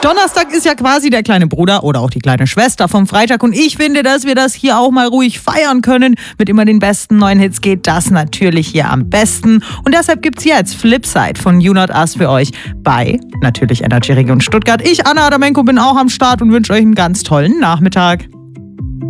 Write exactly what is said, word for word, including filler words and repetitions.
Donnerstag ist ja quasi der kleine Bruder oder auch die kleine Schwester vom Freitag und ich finde, dass wir das hier auch mal ruhig feiern können. Mit immer den besten neuen Hits geht das natürlich hier am besten und deshalb gibt's jetzt Flipside von You Not Us für euch bei natürlich Energy Region Stuttgart. Ich, Anna Adamenko, bin auch am Start und wünsche euch einen ganz tollen Nachmittag.